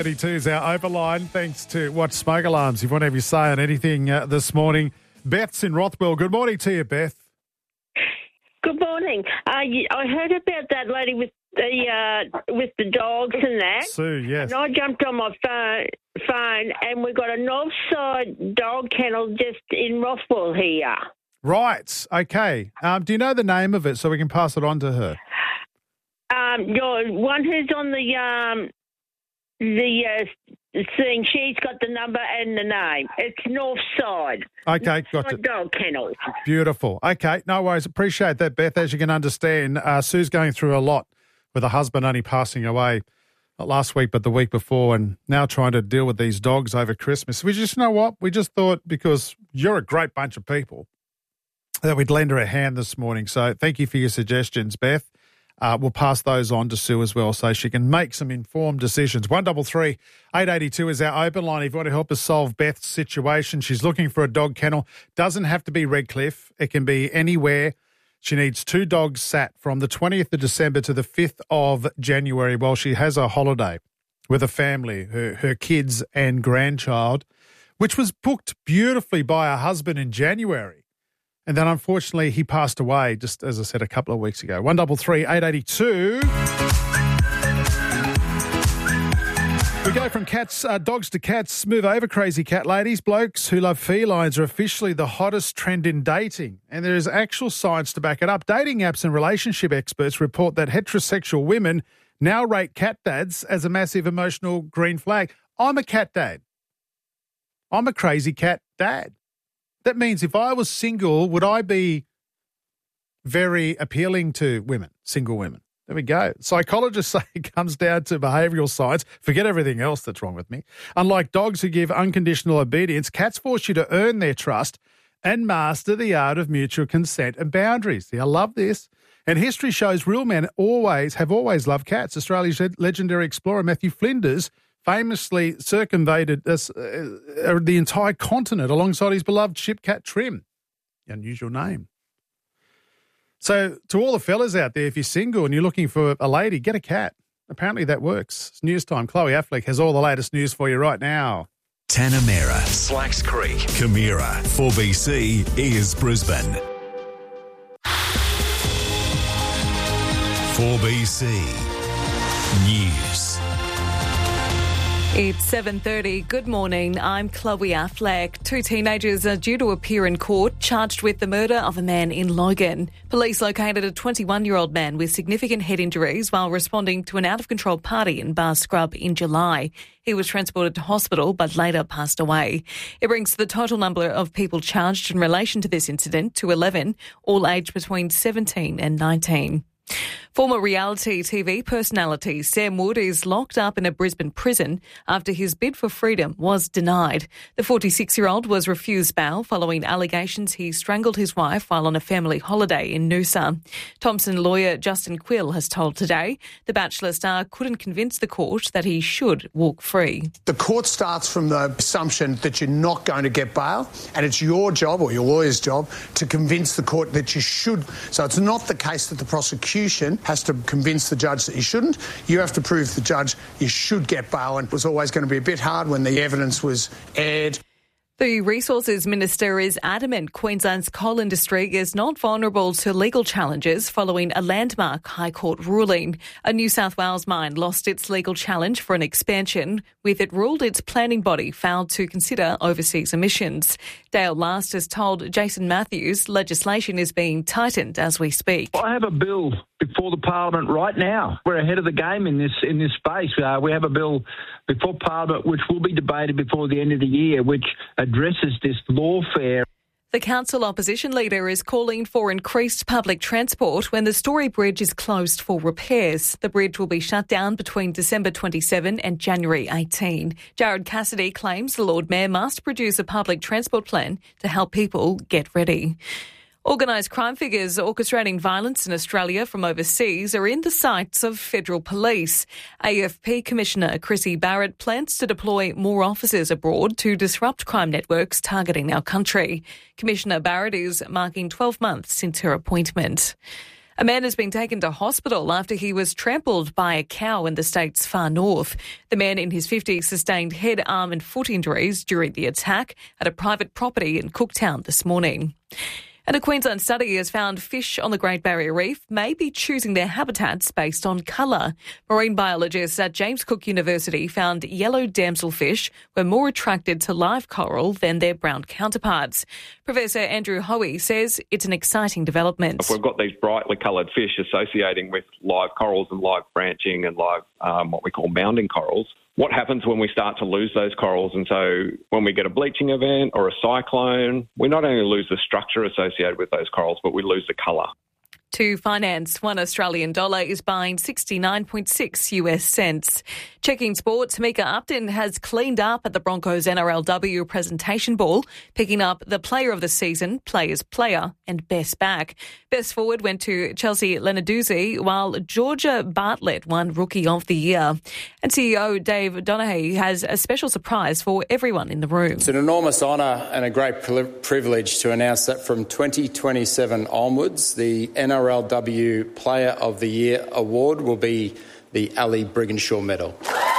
32 is our overline. Thanks to Watch Smoke Alarms. If you want to have your say on anything this morning, Beth's in Rothwell. Good morning to you, Beth. Good morning. I heard about that lady with the dogs and that. Sue, yes. And I jumped on my phone and we've got a Northside dog kennel just in Rothwell here. Right. Okay. Do you know the name of it so we can pass it on to her? Your one who's on the thing, she's got the number and the name. It's Northside. Okay, got Northside it. Dog Kennel. Beautiful. Okay, no worries. Appreciate that, Beth. As you can understand, Sue's going through a lot with her husband only passing away not last week but the week before, and now trying to deal with these dogs over Christmas. We just, you know what? We just thought, because you're a great bunch of people, that we'd lend her a hand this morning. So thank you for your suggestions, Beth. We'll pass those on to Sue as well so she can make some informed decisions. 133 882 is our open line if you want to help us solve Beth's situation. She's looking for a dog kennel. Doesn't have to be Redcliffe. It can be anywhere. She needs 2 dogs sat from the 20th of December to the 5th of January while she has a holiday with a family, her kids and grandchild, which was booked beautifully by her husband in January. And then, unfortunately, he passed away, just as I said, a couple of weeks ago. 133 882. We go from dogs to cats. Move over, crazy cat ladies. Blokes who love felines are officially the hottest trend in dating. And there is actual science to back it up. Dating apps and relationship experts report that heterosexual women now rate cat dads as a massive emotional green flag. I'm a cat dad. I'm a crazy cat dad. That means if I was single, would I be very appealing to women, single women? There we go. Psychologists say it comes down to behavioural science. Forget everything else that's wrong with me. Unlike dogs who give unconditional obedience, cats force you to earn their trust and master the art of mutual consent and boundaries. See, I love this. And history shows real men have always loved cats. Australia's legendary explorer Matthew Flinders famously circumvented the entire continent alongside his beloved ship cat Trim. Unusual name. So to all the fellas out there, if you're single and you're looking for a lady, get a cat. Apparently that works. It's news time. Chloe Affleck has all the latest news for you right now. Tanamera, Slacks Creek, Camira, 4BC is Brisbane. 4BC News. It's 7:30. Good morning. I'm Chloe Affleck. 2 teenagers are due to appear in court charged with the murder of a man in Logan. Police located a 21-year-old man with significant head injuries while responding to an out-of-control party in Bar Scrub in July. He was transported to hospital but later passed away. It brings the total number of people charged in relation to this incident to 11, all aged between 17 and 19. Former reality TV personality Sam Wood is locked up in a Brisbane prison after his bid for freedom was denied. The 46-year-old was refused bail following allegations he strangled his wife while on a family holiday in Noosa. Thompson lawyer Justin Quill has told Today the Bachelor star couldn't convince the court that he should walk free. The court starts from the assumption that you're not going to get bail, and it's your job or your lawyer's job to convince the court that you should. So it's not the case that the prosecution has to convince the judge that you shouldn't. You have to prove to the judge you should get bail, and it was always going to be a bit hard when the evidence was aired. The Resources Minister is adamant Queensland's coal industry is not vulnerable to legal challenges following a landmark High Court ruling. A New South Wales mine lost its legal challenge for an expansion, with it ruled its planning body failed to consider overseas emissions. Dale Last has told Jason Matthews legislation is being tightened as we speak. I have a bill before the Parliament right now. We're ahead of the game in this space. We have a bill before Parliament which will be debated before the end of the year, which addresses this lawfare. The council opposition leader is calling for increased public transport when the Story Bridge is closed for repairs. The bridge will be shut down between December 27 and January 18. Jared Cassidy claims the Lord Mayor must produce a public transport plan to help people get ready. Organised crime figures orchestrating violence in Australia from overseas are in the sights of federal police. AFP Commissioner Chrissy Barrett plans to deploy more officers abroad to disrupt crime networks targeting our country. Commissioner Barrett is marking 12 months since her appointment. A man has been taken to hospital after he was trampled by a cow in the state's far north. The man in his 50s sustained head, arm and foot injuries during the attack at a private property in Cooktown this morning. And a Queensland study has found fish on the Great Barrier Reef may be choosing their habitats based on colour. Marine biologists at James Cook University found yellow damselfish were more attracted to live coral than their brown counterparts. Professor Andrew Hoey says it's an exciting development. If we've got these brightly coloured fish associating with live corals and live branching and live what we call mounding corals, what happens when we start to lose those corals? And so when we get a bleaching event or a cyclone, we not only lose the structure associated with those corals, but we lose the colour. To finance, $1 Australian is buying 69.6 US cents. Checking sports, Mika Upton has cleaned up at the Broncos NRLW presentation ball, picking up the Player of the Season, Players Player and Best Back. Best forward went to Chelsea Lenarduzzi, while Georgia Bartlett won Rookie of the Year. And CEO Dave Donaghy has a special surprise for everyone in the room. It's an enormous honour and a great privilege to announce that from 2027 onwards, the NRLW Player of the Year award will be the Ali Brigginshaw Medal.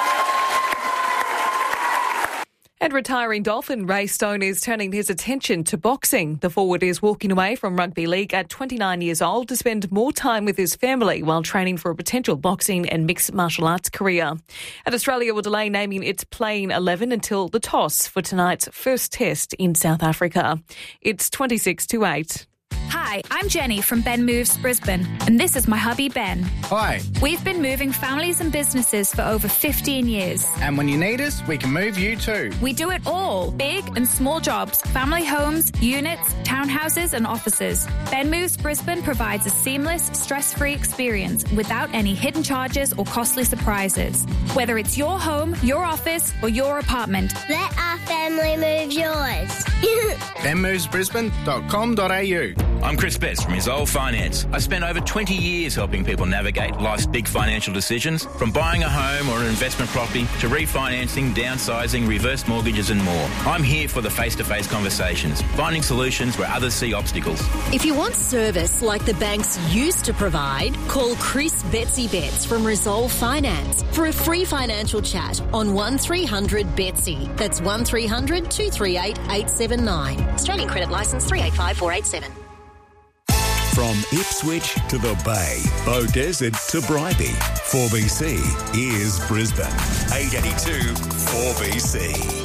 And retiring Dolphin Ray Stone is turning his attention to boxing. The forward is walking away from rugby league at 29 years old to spend more time with his family while training for a potential boxing and mixed martial arts career. And Australia will delay naming its playing 11 until the toss for tonight's first test in South Africa. It's 26-8. Hi, I'm Jenny from Ben Moves Brisbane, and this is my hubby Ben. Hi. We've been moving families and businesses for over 15 years. And when you need us, we can move you too. We do it all, big and small jobs, family homes, units, townhouses and offices. Ben Moves Brisbane provides a seamless, stress-free experience without any hidden charges or costly surprises. Whether it's your home, your office or your apartment. Let our family move yours. benmovesbrisbane.com.au. I'm Chris Betts from Resolve Finance. I spent over 20 years helping people navigate life's big financial decisions, from buying a home or an investment property to refinancing, downsizing, reverse mortgages and more. I'm here for the face-to-face conversations, finding solutions where others see obstacles. If you want service like the banks used to provide, call Chris Betsy Betts from Resolve Finance for a free financial chat on 1300 Betsy. That's 1300 238 879. Australian Credit Licence 385487. From Ipswich to the Bay, Beaudesert to Bribie, 4BC is Brisbane. 882 4BC.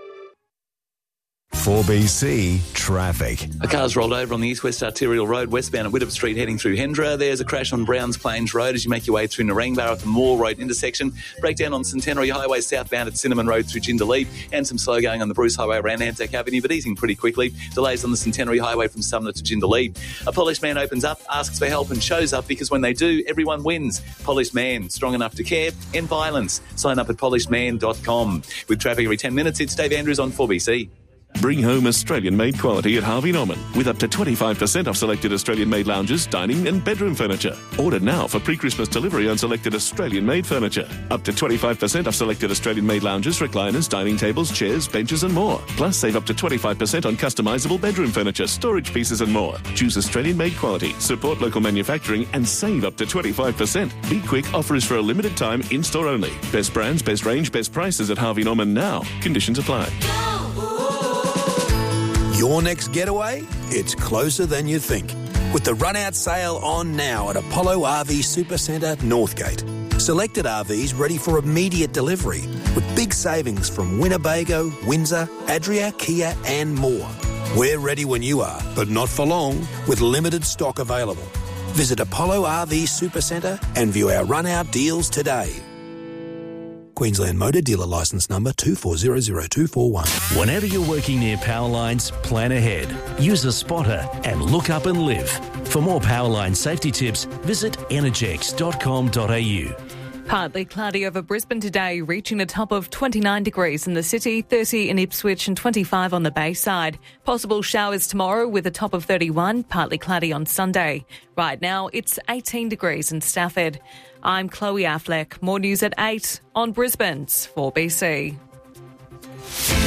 4BC traffic. A car's rolled over on the East-West Arterial Road westbound at Widdop Street heading through Hendra. There's a crash on Browns Plains Road as you make your way through Narangba at the Moore Road intersection. Breakdown on Centenary Highway southbound at Cinnamon Road through Jindalee, and some slow going on the Bruce Highway around Anzac Avenue, but easing pretty quickly. Delays on the Centenary Highway from Sumner to Jindalee. A polished man opens up, asks for help and shows up, because when they do, everyone wins. Polished Man, strong enough to care, end violence. Sign up at polishedman.com. With traffic every 10 minutes, it's Dave Andrews on 4BC. Bring home Australian-made quality at Harvey Norman with up to 25% off selected Australian-made lounges, dining and bedroom furniture. Order now for pre-Christmas delivery on selected Australian-made furniture. Up to 25% off selected Australian-made lounges, recliners, dining tables, chairs, benches and more. Plus, save up to 25% on customisable bedroom furniture, storage pieces and more. Choose Australian-made quality, support local manufacturing and save up to 25%. Be quick, offer is for a limited time, in-store only. Best brands, best range, best prices at Harvey Norman now. Conditions apply. Your next getaway? It's closer than you think. With the run-out sale on now at Apollo RV Supercentre, Northgate. Selected RVs ready for immediate delivery with big savings from Winnebago, Windsor, Adria, Kia and more. We're ready when you are, but not for long, with limited stock available. Visit Apollo RV Supercentre and view our run-out deals today. Queensland Motor Dealer Licence Number 2400241. Whenever you're working near power lines, plan ahead. Use a spotter and look up and live. For more power line safety tips, visit energex.com.au. Partly cloudy over Brisbane today, reaching a top of 29 degrees in the city, 30 in Ipswich and 25 on the Bayside. Possible showers tomorrow with a top of 31, partly cloudy on Sunday. Right now, it's 18 degrees in Stafford. I'm Chloe Affleck. More news at 8 on Brisbane's 4BC.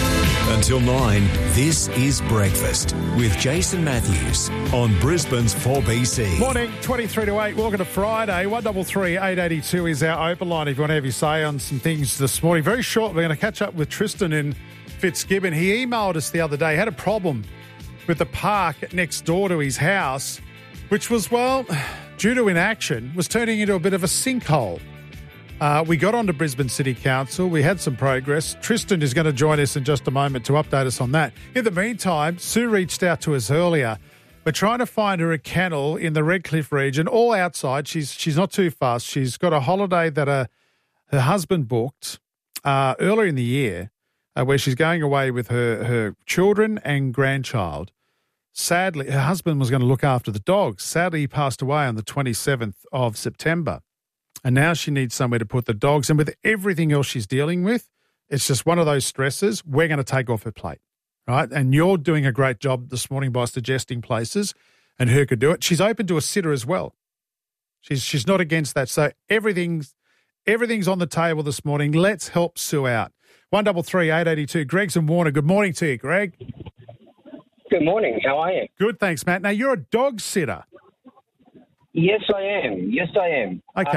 Until 9, this is Breakfast with Jason Matthews on Brisbane's 4BC. Morning, 23 to 8. Welcome to Friday. 133 882 is our open line if you want to have your say on some things this morning. Very short, we're going to catch up with Tristan in Fitzgibbon. He emailed us the other day, had a problem with the park next door to his house, which was, well, due to inaction, was turning into a bit of a sinkhole. We got on to Brisbane City Council. We had some progress. Tristan is going to join us in just a moment to update us on that. In the meantime, Sue reached out to us earlier. We're trying to find her a kennel in the Redcliffe region, all outside. She's not too fast. She's got a holiday that her husband booked earlier in the year where she's going away with her children and grandchild. Sadly, her husband was going to look after the dogs. Sadly, he passed away on the 27th of September. And now she needs somewhere to put the dogs. And with everything else she's dealing with, it's just one of those stresses we're going to take off her plate, right? And you're doing a great job this morning by suggesting places, and her could do it. She's open to a sitter as well. She's not against that. So everything's on the table this morning. Let's help Sue out. 133 882. Greg's in Warner. Good morning to you, Greg. Good morning. How are you? Good, thanks, Matt. Now, you're a dog sitter. Yes, I am. Okay.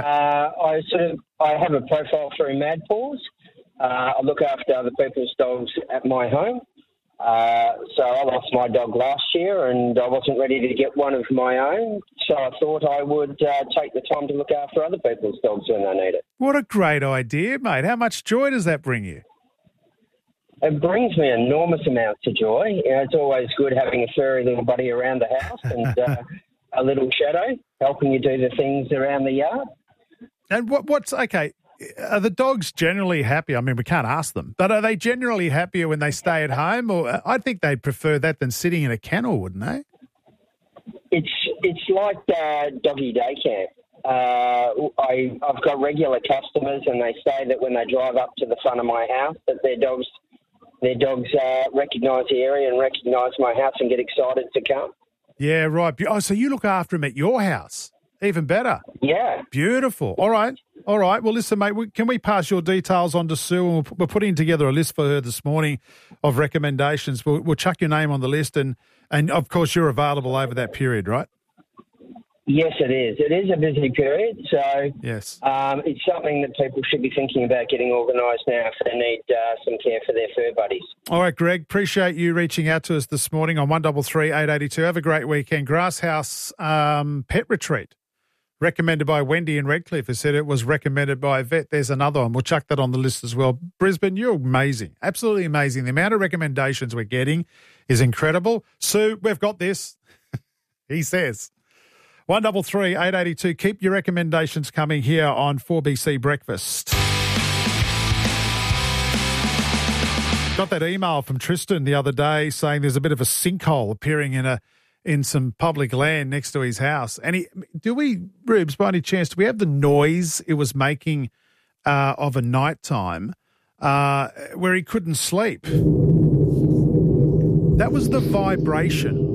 I have a profile through Mad Paws. I look after other people's dogs at my home. So I lost my dog last year, and I wasn't ready to get one of my own. So I thought I would take the time to look after other people's dogs when they need it. What a great idea, mate. How much joy does that bring you? It brings me enormous amounts of joy. You know, it's always good having a furry little buddy around the house and a little shadow helping you do the things around the yard. And what's okay? Are the dogs generally happy? I mean, we can't ask them, but are they generally happier when they stay at home? Or I think they'd prefer that than sitting in a kennel, wouldn't they? It's like doggy day camp. I've got regular customers, and they say that when they drive up to the front of my house, that their dogs recognise the area and recognise my house and get excited to come. Yeah, right. Oh, so you look after them at your house? Even better. Yeah. Beautiful. All right. Well, listen, mate, can we pass your details on to Sue? And we're putting together a list for her this morning of recommendations. We'll chuck your name on the list, and of course, you're available over that period, right? Yes, it is. It is a busy period, so yes, it's something that people should be thinking about getting organised now if they need some care for their fur buddies. All right, Greg, appreciate you reaching out to us this morning on 133 882. Have a great weekend. Grasshouse Pet Retreat, recommended by Wendy in Redcliffe, has said it was recommended by a vet. There's another one. We'll chuck that on the list as well. Brisbane, you're amazing. Absolutely amazing. The amount of recommendations we're getting is incredible. Sue, we've got this, he says. 133 882. Keep your recommendations coming here on 4BC Breakfast. Got that email from Tristan the other day saying there's a bit of a sinkhole appearing in some public land next to his house. And Rubes, by any chance, do we have the noise it was making of a nighttime where he couldn't sleep? That was the vibration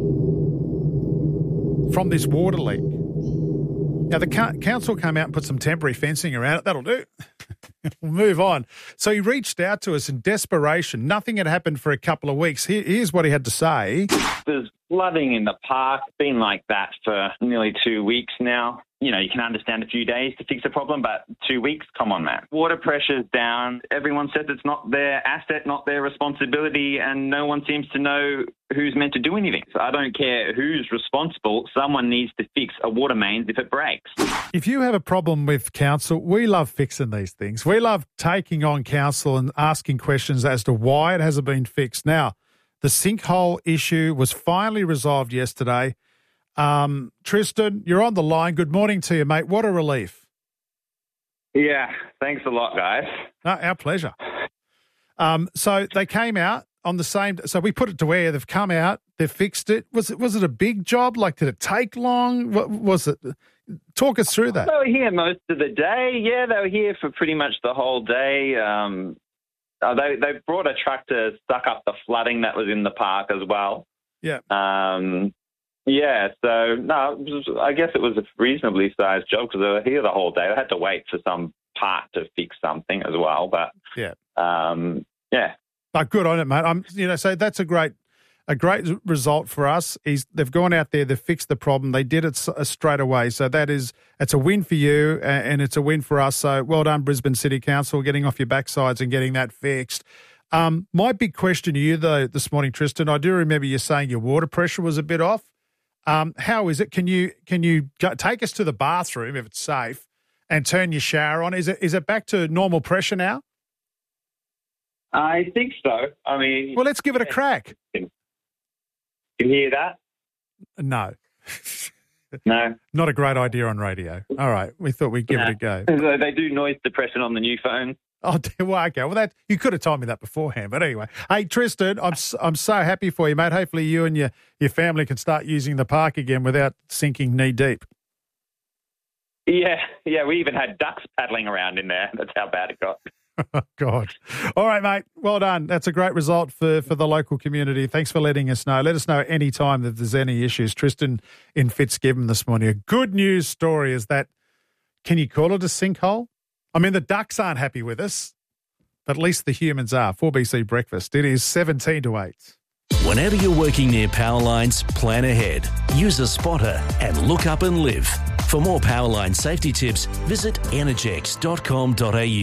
from this water leak. Now, the council came out and put some temporary fencing around it. That'll do. We'll move on. So he reached out to us in desperation. Nothing had happened for a couple of weeks. Here's what he had to say. There's flooding in the park, been like that for nearly 2 weeks now. You know, you can understand a few days to fix a problem, but 2 weeks, come on, man. Water pressure's down. Everyone says it's not their asset, not their responsibility, and no one seems to know who's meant to do anything. So I don't care who's responsible. Someone needs to fix a water mains if it breaks. If you have a problem with council, we love fixing these things. We love taking on council and asking questions as to why it hasn't been fixed. Now, the sinkhole issue was finally resolved yesterday. Tristan, you're on the line. Good morning to you, mate. What a relief. Yeah, thanks a lot, guys. No, our pleasure. So they came out on the same. So we put it to air. They've come out. They've fixed it. Was it a big job? Like, did it take long? What was it? Talk us through that. They were here most of the day. Yeah, they were here for pretty much the whole day. They brought a truck to suck up the flooding that was in the park as well. Yeah. Yeah, so, no, I guess it was a reasonably sized job because they were here the whole day. They had to wait for some part to fix something as well, but, yeah. But good on it, mate. So that's a great result for us. They've gone out there, they've fixed the problem, they did it straight away. So it's a win for you and it's a win for us. So well done, Brisbane City Council, getting off your backsides and getting that fixed. My big question to you though this morning, Tristan, I do remember you saying your water pressure was a bit off. How is it? Can you take us to the bathroom if it's safe and turn your shower on? Is it back to normal pressure now? I think so. I mean... Well, let's give it a crack. You hear that? No. No. Not a great idea on radio. All right. We thought we'd give it a go. They do noise suppression on the new phone. Oh, well, okay. Well, you could have told me that beforehand. But anyway, hey, Tristan, I'm so happy for you, mate. Hopefully you and your family can start using the park again without sinking knee deep. Yeah. We even had ducks paddling around in there. That's how bad it got. Oh, God. All right, mate. Well done. That's a great result for the local community. Thanks for letting us know. Let us know any time that there's any issues. Tristan in Fitzgibbon this morning. A good news story is that, can you call it a sinkhole? I mean, the ducks aren't happy with us, but at least the humans are. 4BC Breakfast. It is 7 to 8. Whenever you're working near power lines, plan ahead. Use a spotter and look up and live. For more Powerline safety tips, visit energex.com.au.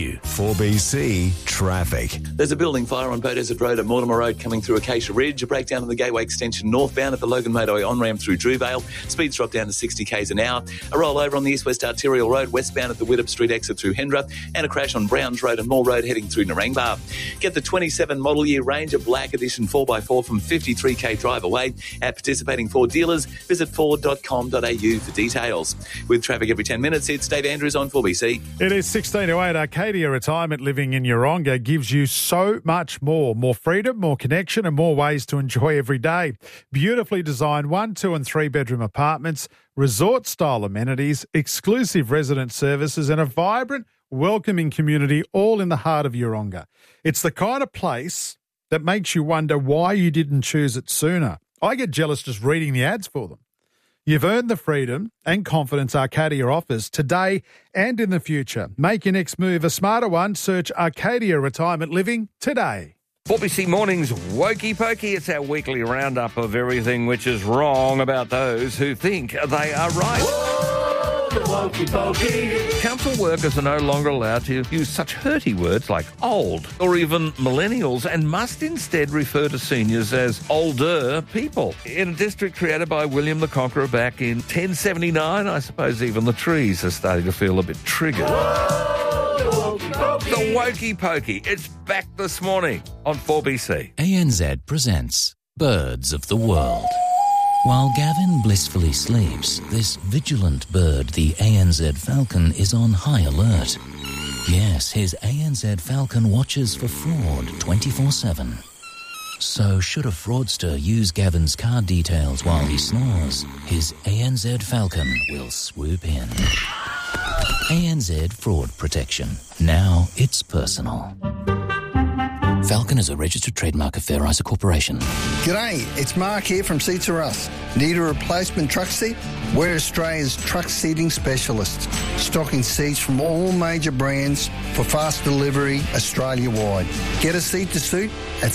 4BC Traffic. There's a building fire on Beaudesert Road at Mortimer Road coming through Acacia Ridge. A breakdown on the Gateway Extension northbound at the Logan Motorway on-ramp through Drewvale. Speeds drop down to 60 k's an hour. A rollover on the East-West Arterial Road westbound at the Widdop Street exit through Hendra. And a crash on Browns Road and Moore Road heading through Narangba. Get the 27 model year Ranger Black Edition 4x4 from 53k drive away at participating Ford dealers. Visit ford.com.au for details. With traffic every 10 minutes, it's Dave Andrews on 4BC. It is 16 to 8. Arcadia Retirement Living in Yeronga gives you so much more. More freedom, more connection and more ways to enjoy every day. Beautifully designed 1, 2 and 3 bedroom apartments, resort-style amenities, exclusive resident services and a vibrant, welcoming community all in the heart of Yeronga. It's the kind of place that makes you wonder why you didn't choose it sooner. I get jealous just reading the ads for them. You've earned the freedom and confidence Arcadia offers today and in the future. Make your next move a smarter one. Search Arcadia Retirement Living today. 4BC Mornings Wokey Pokey. It's our weekly roundup of everything which is wrong about those who think they are right. Whoa, the Wokey Pokey. Council workers are no longer allowed to use such hurty words like old or even millennials and must instead refer to seniors as older people. In a district created by William the Conqueror back in 1079, I suppose even the trees are starting to feel a bit triggered. Whoa, the Wokey Pokey. It's back this morning on 4BC. ANZ presents Birds of the World. While Gavin blissfully sleeps, this vigilant bird, the ANZ falcon, is on high alert. Yes, his ANZ falcon watches for fraud 24/7. So should a fraudster use Gavin's card details while he snores, his ANZ falcon will swoop in. ANZ Fraud Protection. Now it's personal. Falcon is a registered trademark of Fair Isa Corporation. G'day, it's Mark here from Seats for Us. Need a replacement truck seat? We're Australia's truck seating specialists, stocking seats from all major brands for fast delivery Australia-wide. Get a seat to suit at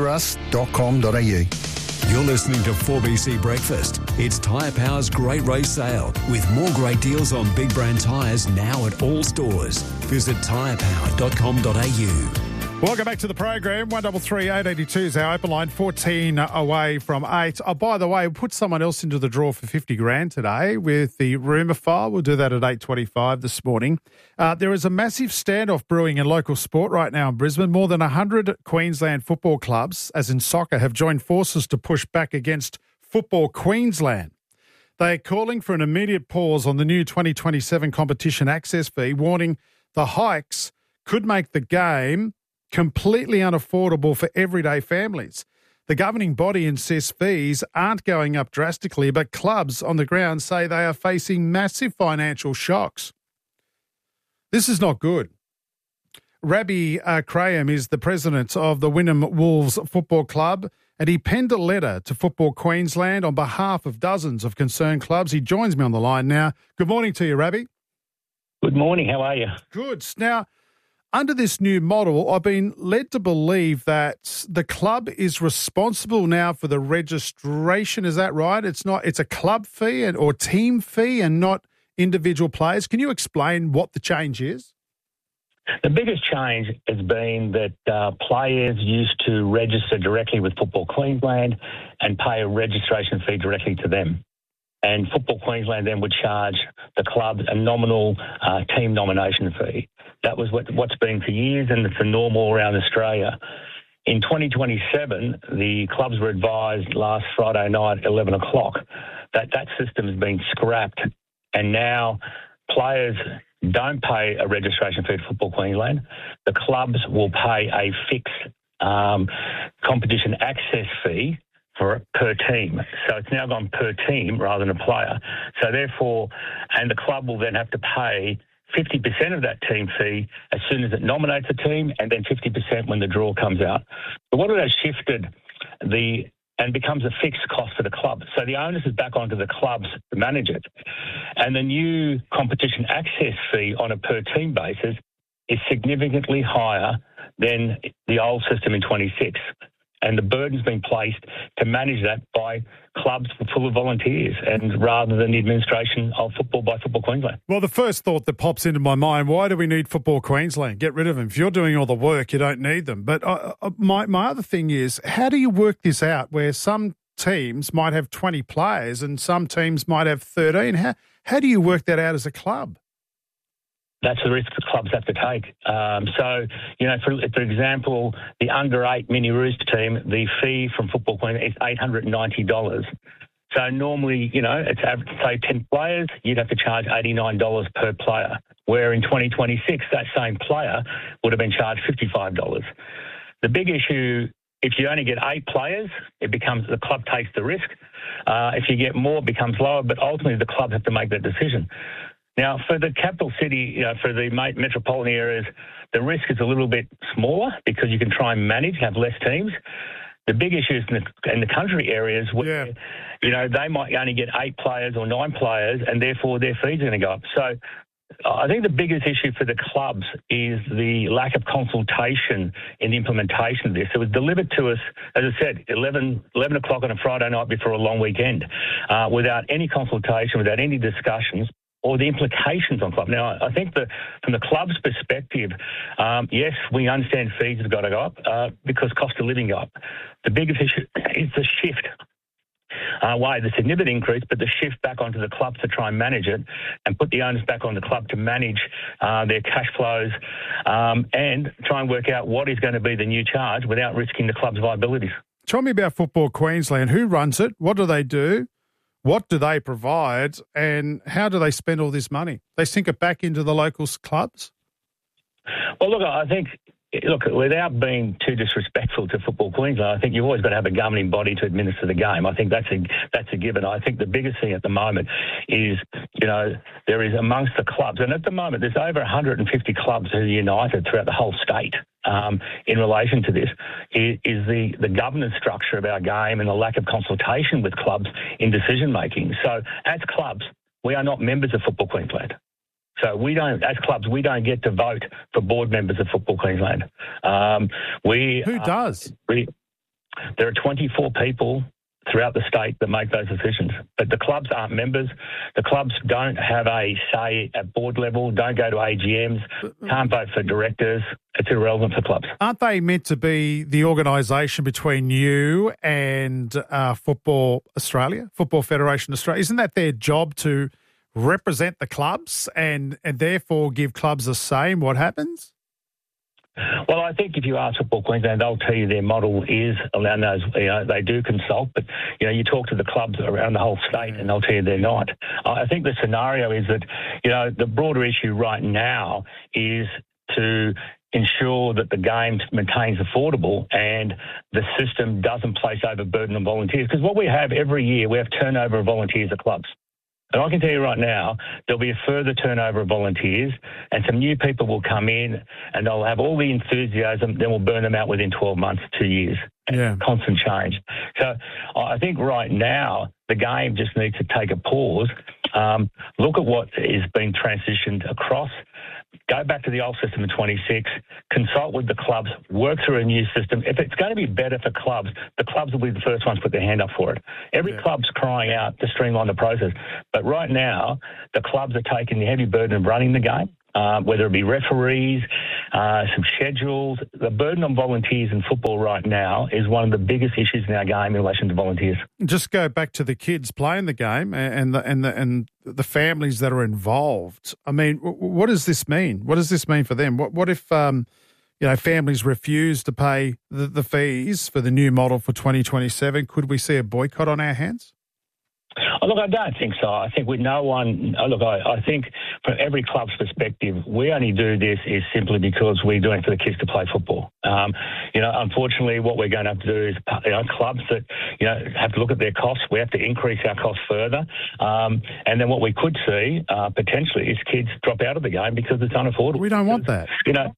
seatsforus.com.au. You're listening to 4BC Breakfast. It's Tyre Power's Great Race Sale with more great deals on big brand tyres now at all stores. Visit tyrepower.com.au. Welcome back to the program. 133 882 is our open line, 14 away from 8. Oh, by the way, we'll put someone else into the draw for 50 grand today with the rumour file. We'll do that at 8:25 this morning. There is a massive standoff brewing in local sport right now in Brisbane. More than 100 Queensland football clubs, as in soccer, have joined forces to push back against Football Queensland. They are calling for an immediate pause on the new 2027 competition access fee, warning the hikes could make the game completely unaffordable for everyday families. The governing body insists fees aren't going up drastically, but clubs on the ground say they are facing massive financial shocks. This is not good. Rabbi Krayem is the president of the Wynnum Wolves Football Club, and he penned a letter to Football Queensland on behalf of dozens of concerned clubs. He joins me on the line now. Good morning to you, Rabbi. Good morning. How are you? Good. Now, under this new model, I've been led to believe that the club is responsible now for the registration. Is that right? It's a club fee or team fee and not individual players. Can you explain what the change is? The biggest change has been that players used to register directly with Football Queensland and pay a registration fee directly to them. And Football Queensland then would charge the club a nominal team nomination fee. That was what's been for years, and it's the norm all around Australia. In 2027, the clubs were advised last Friday night, 11 o'clock, that system has been scrapped, and now players don't pay a registration fee to Football Queensland. The clubs will pay a fixed competition access fee per team. So it's now gone per team rather than a player. So therefore, and the club will then have to pay 50% of that team fee as soon as it nominates a team, and then 50% when the draw comes out. But what it has shifted and becomes a fixed cost for the club. So the onus is back onto the clubs to manage it. And the new competition access fee on a per team basis is significantly higher than the old system in 26. And the burden's been placed to manage that by clubs full of volunteers and rather than the administration of football by Football Queensland. Well, the first thought that pops into my mind, why do we need Football Queensland? Get rid of them. If you're doing all the work, you don't need them. But my other thing is, how do you work this out where some teams might have 20 players and some teams might have 13? How do you work that out as a club? That's the risk the clubs have to take. For example, the under-8 Mini Roost team, the fee from Football Queensland is $890. So normally, it's average, say 10 players, you'd have to charge $89 per player, where in 2026, that same player would have been charged $55. The big issue, if you only get 8 players, the club takes the risk. If you get more, it becomes lower, but ultimately the club have to make that decision. Now, for the capital city, for the metropolitan areas, the risk is a little bit smaller because you can try and have less teams. The big issue is in the country areas where, they might only get 8 players or 9 players and therefore their fees are going to go up. So I think the biggest issue for the clubs is the lack of consultation in the implementation of this. It was delivered to us, as I said, 11 o'clock on a Friday night before a long weekend, without any consultation, without any discussions, or the implications on club. Now, I think that from the club's perspective, yes, we understand fees have got to go up because cost of living go up. The biggest issue is the shift. The significant increase, but the shift back onto the club to try and manage it and put the onus back on the club to manage their cash flows and try and work out what is going to be the new charge without risking the club's viabilities. Tell me about Football Queensland. Who runs it? What do they do? What do they provide and how do they spend all this money? They sink it back into the local clubs? Well, I think, without being too disrespectful to Football Queensland, I think you've always got to have a governing body to administer the game. I think that's a given. I think the biggest thing at the moment is, there is amongst the clubs, and at the moment there's over 150 clubs who are united throughout the whole state in relation to this, is the governance structure of our game and the lack of consultation with clubs in decision-making. So as clubs, we are not members of Football Queensland. So as clubs, we don't get to vote for board members of Football Queensland. Who does? There are 24 people throughout the state that make those decisions. But the clubs aren't members. The clubs don't have a say at board level, don't go to AGMs, can't vote for directors. It's irrelevant for clubs. Aren't they meant to be the organisation between you and Football Australia, Football Federation Australia? Isn't that their job to represent the clubs and therefore give clubs a say in what happens? Well, I think if you ask Football Queensland, they'll tell you their model is around those, they do consult, but, you talk to the clubs around the whole state and they'll tell you they're not. I think the scenario is that, the broader issue right now is to ensure that the game maintains affordable and the system doesn't place overburden on volunteers. Because what we have every year, we have turnover of volunteers at clubs. And I can tell you right now, there'll be a further turnover of volunteers and some new people will come in and they'll have all the enthusiasm, then we'll burn them out within 12 months, 2 years. Yeah. Constant change. So I think right now the game just needs to take a pause, look at what is being transitioned across, go back to the old system in 26, consult with the clubs, work through a new system. If it's going to be better for clubs, the clubs will be the first ones to put their hand up for it. Every club's crying out to streamline the process. But right now, the clubs are taking the heavy burden of running the game. Whether it be referees, some schedules. The burden on volunteers in football right now is one of the biggest issues in our game in relation to volunteers. Just go back to the kids playing the game and the families that are involved. I mean, what does this mean? What does this mean for them? What if families refuse to pay the fees for the new model for 2027? Could we see a boycott on our hands? Oh, look, I don't think so. I think with no one... I think from every club's perspective, we only do this is simply because we're doing it for the kids to play football. Unfortunately, what we're going to have to do is clubs that, have to look at their costs. We have to increase our costs further. And then what we could see, potentially, is kids drop out of the game because it's unaffordable. We don't want that.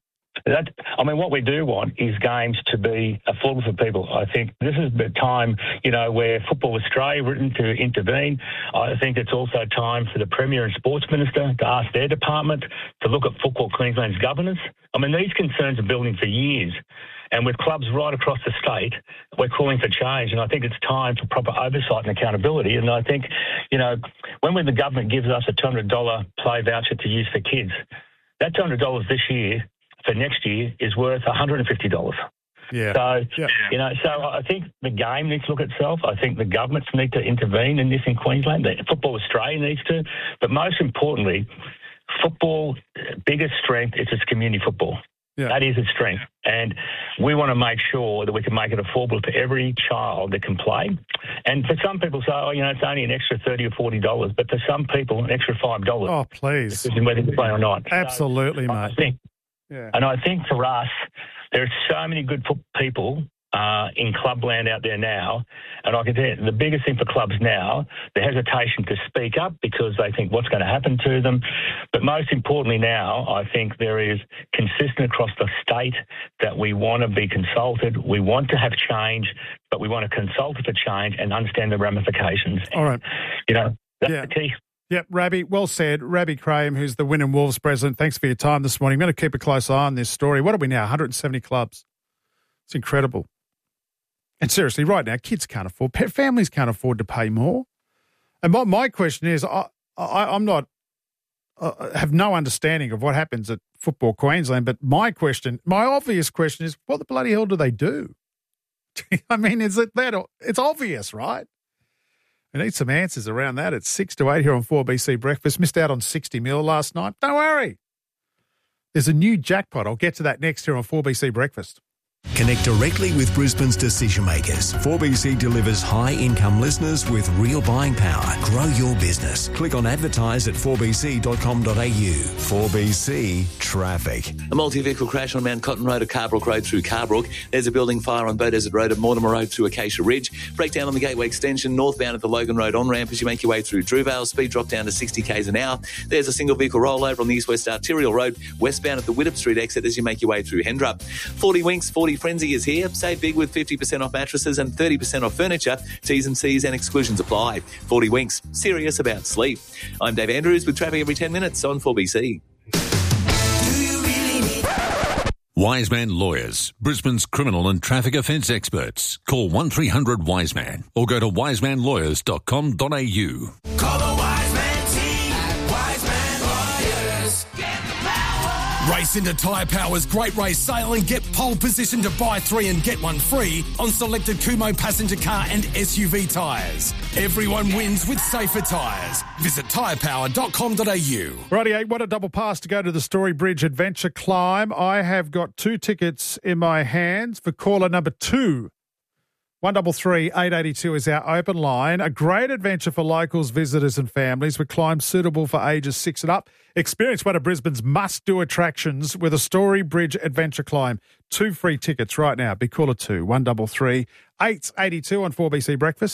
What we do want is games to be affordable for people. I think this is the time, where Football Australia written to intervene. I think it's also time for the Premier and Sports Minister to ask their department to look at Football Queensland's governance. These concerns are building for years. And with clubs right across the state, we're calling for change. And I think it's time for proper oversight and accountability. And I think, when the government gives us a $200 play voucher to use for kids, that $200 this year for next year is worth $150. Yeah. So I think the game needs to look at itself. I think the governments need to intervene in this in Queensland. Football Australia needs to. But most importantly, football, biggest strength is its community football. Yeah. That is its strength. And we want to make sure that we can make it affordable to every child that can play. And for some people say, it's only an extra $30 or $40. But for some people, an extra $5. Oh, please. Whether they play or not. Absolutely, mate. And I think for us, there are so many good people in clubland out there now. And I can tell you, the biggest thing for clubs now, the hesitation to speak up because they think what's going to happen to them. But most importantly now, I think there is consistent across the state that we want to be consulted. We want to have change, but we want to consult for change and understand the ramifications. All right. That's the key. Yep, Rabbi, well said. Rabbi Crame, who's the Wynnum Wolves president, thanks for your time this morning. I'm going to keep a close eye on this story. What are we now, 170 clubs? It's incredible. And seriously, right now, kids can't afford, families can't afford to pay more. And my question is, I'm not, have no understanding of what happens at Football Queensland, but my obvious question is, what the bloody hell do they do? It's obvious, right? We need some answers around that. It's 6 to 8 here on 4BC Breakfast. Missed out on 60 mil last night. Don't worry. There's a new jackpot. I'll get to that next here on 4BC Breakfast. Connect directly with Brisbane's decision makers. 4BC delivers high-income listeners with real buying power. Grow your business. Click on advertise at 4bc.com.au. 4BC Traffic. A multi-vehicle crash on Mount Cotton Road at Carbrook Road through Carbrook. There's a building fire on Bow Desert Road at Mortimer Road through Acacia Ridge. Breakdown on the Gateway Extension northbound at the Logan Road on-ramp as you make your way through Druvale. Speed drop down to 60 k's an hour. There's a single vehicle rollover on the East-West Arterial Road westbound at the Widdop Street exit as you make your way through Hendra. 40 Winks, 40 Frenzy is here. Save big with 50% off mattresses and 30% off furniture. T's and C's and exclusions apply. 40 Winks, serious about sleep. I'm Dave Andrews with traffic every 10 minutes on 4BC. Wiseman Lawyers, Brisbane's criminal and traffic offence experts. Call 1300-WISEMAN or go to wisemanlawyers.com.au. Call the Wiseman team at Wiseman Lawyers. Get the power. Race into Tyre Power's Great Race Sale and get pole position to buy 3 and get 1 free on selected Kumo passenger car and SUV tyres. Everyone wins with safer tyres. Visit tyrepower.com.au. Righty, what a double pass to go to the Story Bridge Adventure Climb. I have got 2 tickets in my hands for caller number 2. 133 882 is our open line. A great adventure for locals, visitors and families with climbs suitable for ages 6 and up. Experience one of Brisbane's must-do attractions with a Story Bridge Adventure Climb. 2 free tickets right now. Be caller 2 133 882 on 4BC Breakfast.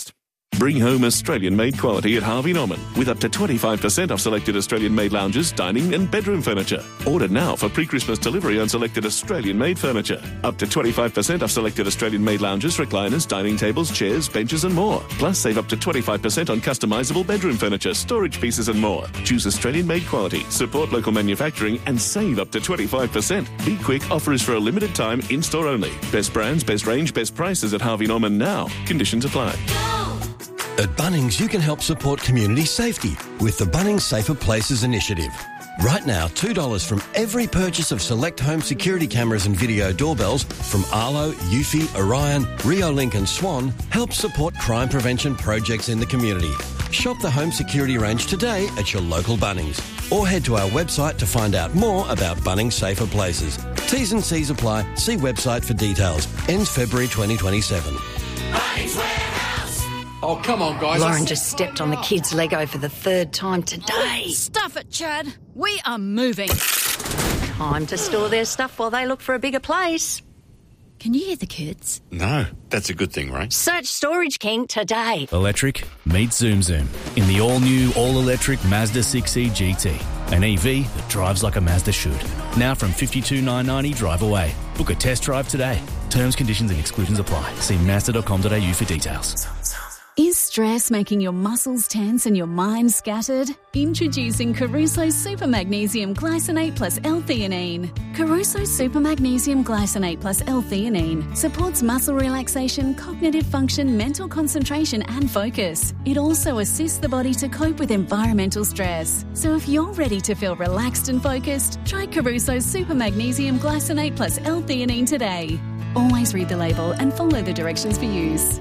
Bring home Australian-made quality at Harvey Norman with up to 25% off selected Australian-made lounges, dining and bedroom furniture. Order now for pre-Christmas delivery on selected Australian-made furniture. Up to 25% off selected Australian-made lounges, recliners, dining tables, chairs, benches and more. Plus, save up to 25% on customisable bedroom furniture, storage pieces and more. Choose Australian-made quality, support local manufacturing and save up to 25%. Be quick, offer is for a limited time, in-store only. Best brands, best range, best prices at Harvey Norman now. Conditions apply. At Bunnings, you can help support community safety with the Bunnings Safer Places initiative. Right now, $2 from every purchase of select home security cameras and video doorbells from Arlo, Eufy, Orion, Riolink and Swan helps support crime prevention projects in the community. Shop the home security range today at your local Bunnings or head to our website to find out more about Bunnings Safer Places. T's and C's apply. See website for details. Ends February 2027. Bunnings Warehouse! Oh, come on, guys. Lauren just stepped on the kids' Lego for the third time today. Stuff it, Chad. We are moving. Time to store their stuff while they look for a bigger place. Can you hear the kids? No, that's a good thing, right? Search Storage King today. Electric meets Zoom Zoom in the all-new, all-electric Mazda 6e GT. An EV that drives like a Mazda should. Now from $52,990 drive away. Book a test drive today. Terms, conditions and exclusions apply. See mazda.com.au for details. Is stress making your muscles tense and your mind scattered? Introducing Caruso Super Magnesium Glycinate plus L-theanine. Caruso Super Magnesium Glycinate plus L-theanine supports muscle relaxation, cognitive function, mental concentration and focus. It also assists the body to cope with environmental stress. So if you're ready to feel relaxed and focused, try Caruso Super Magnesium Glycinate plus L-theanine today. Always read the label and follow the directions for use.